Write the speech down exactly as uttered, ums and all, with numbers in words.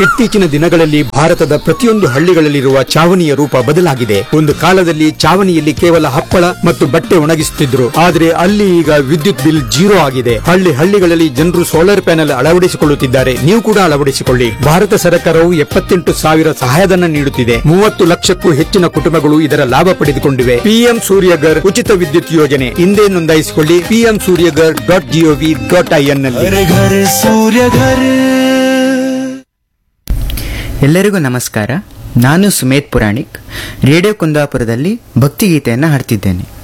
ಇತ್ತೀಚಿನ ದಿನಗಳಲ್ಲಿ ಭಾರತದ ಪ್ರತಿಯೊಂದು ಹಳ್ಳಿಗಳಲ್ಲಿರುವ ಚಾವಣಿಯ ರೂಪ ಬದಲಾಗಿದೆ. ಒಂದು ಕಾಲದಲ್ಲಿ ಚಾವಣಿಯಲ್ಲಿ ಕೇವಲ ಹಪ್ಪಳ ಮತ್ತು ಬಟ್ಟೆ ಒಣಗಿಸುತ್ತಿದ್ರು, ಆದರೆ ಅಲ್ಲಿ ಈಗ ವಿದ್ಯುತ್ ಬಿಲ್ ಜೀರೋ ಆಗಿದೆ. ಹಳ್ಳಿ ಹಳ್ಳಿಗಳಲ್ಲಿ ಜನರು ಸೋಲಾರ್ ಪ್ಯಾನೆಲ್ ಅಳವಡಿಸಿಕೊಳ್ಳುತ್ತಿದ್ದಾರೆ. ನೀವು ಕೂಡ ಅಳವಡಿಸಿಕೊಳ್ಳಿ. ಭಾರತ ಸರ್ಕಾರವು ಎಪ್ಪತ್ತೆಂಟು ಸಾವಿರ ಸಹಾಯಧನ ನೀಡುತ್ತಿದೆ. ಮೂವತ್ತು ಲಕ್ಷಕ್ಕೂ ಹೆಚ್ಚಿನ ಕುಟುಂಬಗಳು ಇದರ ಲಾಭ ಪಡೆದುಕೊಂಡಿವೆ. ಪಿಎಂ ಸೂರ್ಯಗರ್ ಉಚಿತ ವಿದ್ಯುತ್ ಯೋಜನೆ ಹಿಂದೆ ನೋಂದಾಯಿಸಿಕೊಳ್ಳಿ. PM Surya Ghar dot gov dot IN ನಲ್ಲಿ. ಎಲ್ಲರಿಗೂ ನಮಸ್ಕಾರ. ನಾನು ಸುಮೇತ್ ಪುರಾಣಿಕ್ ರೇಡಿಯೋ ಕುಂದಾಪುರದಲ್ಲಿ ಭಕ್ತಿಗೀತೆಯನ್ನು ಹಾಡ್ತಿದ್ದೇನೆ.